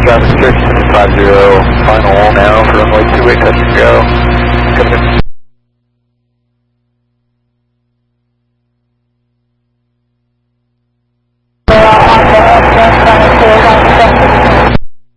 Travis Church, 50, final now for runway 28, touch and go. Coming in.